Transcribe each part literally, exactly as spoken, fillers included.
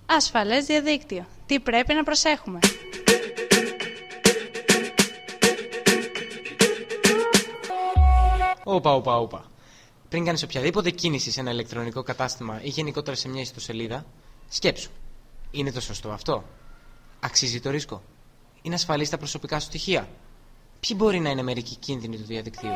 Ασφαλές διαδίκτυο. Τι πρέπει να προσέχουμε? Όπα, όπα, όπα. Πριν κάνεις οποιαδήποτε κίνηση σε ένα ηλεκτρονικό κατάστημα ή γενικότερα σε μια ιστοσελίδα, σκέψου. Είναι το σωστό αυτό? Αξίζει το ρίσκο? Είναι ασφαλής τα προσωπικά σου στοιχεία? Ποιοι μπορεί να είναι μερικοί κίνδυνοι του διαδικτύου?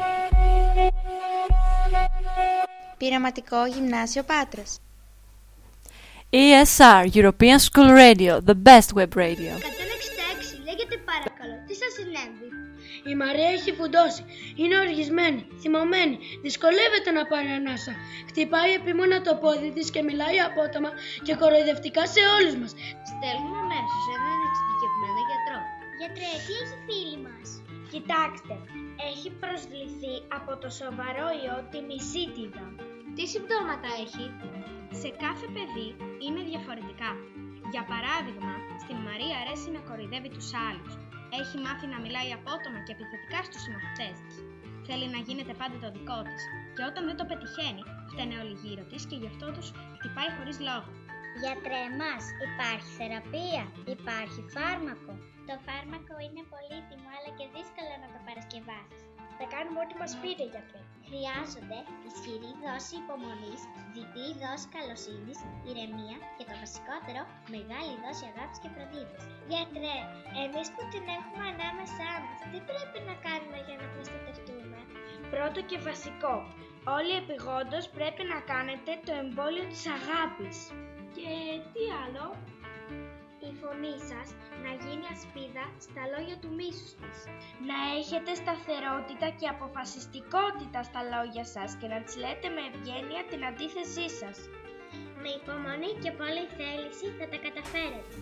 Πειραματικό Γυμνάσιο Πάτρας. ι ες αρ, European School Radio, the best web radio. εκατόν εξήντα έξι, λέγεται παρακαλώ, τι σας συνέβη? Η Μαρία έχει φουντώσει, είναι οργισμένη, θυμωμένη, δυσκολεύεται να πάρει ανάσα. Χτυπάει επίμονα το πόδι της και μιλάει απότομα και κοροϊδευτικά σε όλους μας. Στέλνουμε αμέσως έναν εξειδικευμένο γιατρό. Γιατρέ, τι έχει φίλη μας? Κοιτάξτε, έχει προσβληθεί από το σοβαρό ιό τη μυσίτιδα. Τι συμπτώματα έχει? Σε κάθε παιδί είναι διαφορετικά. Για παράδειγμα, στην Μαρία αρέσει να κοροϊδεύει τους άλλους. Έχει μάθει να μιλάει απότομα και επιθετικά στους συμμαθητές της. Θέλει να γίνεται πάντα το δικό της. Και όταν δεν το πετυχαίνει, φταίνε όλοι γύρω της και γι' αυτό τους χτυπάει χωρίς λόγο. Γιατρέ μας, υπάρχει θεραπεία, υπάρχει φάρμακο? Το φάρμακο είναι πολύτιμο αλλά και δύσκολο να το παρασκευάσεις. Θα κάνουμε ό,τι μας πείτε, γιατρέ. Χρειάζονται ισχυρή δόση υπομονής, διπλή δόση καλοσύνης, ηρεμία και το βασικότερο, μεγάλη δόση αγάπης και φροντίδας. Γιατρέ, εμείς που την έχουμε ανάμεσά μας, τι πρέπει να κάνουμε για να προστατευτούμε? Πρώτο και βασικό, όλοι επειγόντως πρέπει να κάνετε το εμβόλιο της αγάπης. Και τι άλλο? Η φωνή σας να γίνει ασπίδα στα λόγια του μίσους της. Να έχετε σταθερότητα και αποφασιστικότητα στα λόγια σας και να της λέτε με ευγένεια την αντίθεσή σας. Με υπομονή και πολλή θέληση θα τα καταφέρετε.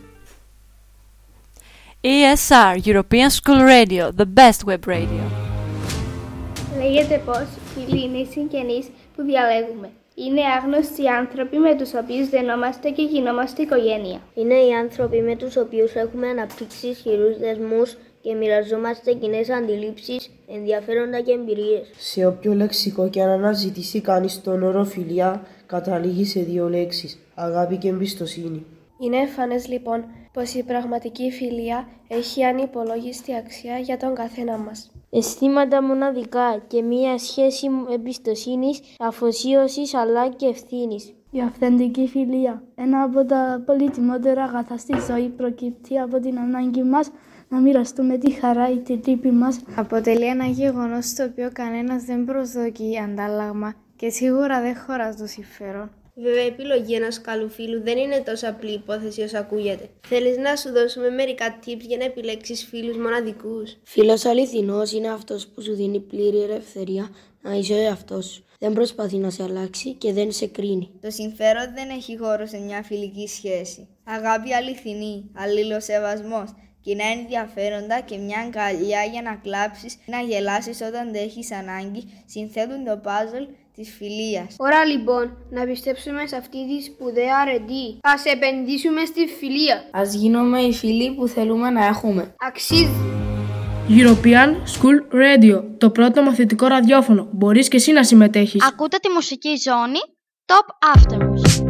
ι ες αρ, European School Radio, the best web radio. Λέγεται πως φίλοι είναι οι συγγενείς που διαλέγουμε. Είναι άγνωστοι άνθρωποι με τους οποίους δενόμαστε και γινόμαστε οικογένεια. Είναι οι άνθρωποι με τους οποίους έχουμε αναπτύξει ισχυρούς δεσμούς και μοιραζόμαστε κοινές αντιλήψεις, ενδιαφέροντα και εμπειρίες. Σε όποιο λεξικό και αν αναζητήσει κανείς τον όρο φιλία, καταλήγει σε δύο λέξεις: αγάπη και εμπιστοσύνη. Είναι εμφανές λοιπόν πως η πραγματική φιλία έχει ανυπολόγιστη αξία για τον καθένα μας. Αισθήματα μοναδικά και μία σχέση εμπιστοσύνης, αφοσίωσης αλλά και ευθύνης. Η αυθεντική φιλία, ένα από τα πολύτιμότερα αγαθά στη ζωή, προκύπτει από την ανάγκη μας να μοιραστούμε τη χαρά ή την τύπη μας. Αποτελεί ένα γεγονός το οποίο κανένας δεν προσδοκεί αντάλλαγμα και σίγουρα δεν χωρά το συμφέρον. Βέβαια, η επιλογή ενός καλού φίλου δεν είναι τόσο απλή υπόθεση όσο ακούγεται. Θέλεις να σου δώσουμε μερικά tips για να επιλέξεις φίλους μοναδικούς? Φίλος αληθινός είναι αυτός που σου δίνει πλήρη ελευθερία να είσαι ο εαυτός σου. Δεν προσπαθεί να σε αλλάξει και δεν σε κρίνει. Το συμφέρον δεν έχει χώρο σε μια φιλική σχέση. Αγάπη αληθινή, αλληλοσεβασμός, κοινά ενδιαφέροντα και μια αγκαλιά για να κλάψεις ή να γελάσεις όταν δεν έχεις ανάγκη συνθέτουν το puzzle της φιλίας. Ώρα λοιπόν να πιστέψουμε σε αυτή τη σπουδαία αρετή. Ας επενδύσουμε στη φιλία. Ας γίνουμε οι φίλοι που θέλουμε να έχουμε. Αξίζει. European School Radio, το πρώτο μαθητικό ραδιόφωνο. Μπορείς και εσύ να συμμετέχεις. Ακούτε τη μουσική ζώνη Top Afternoons.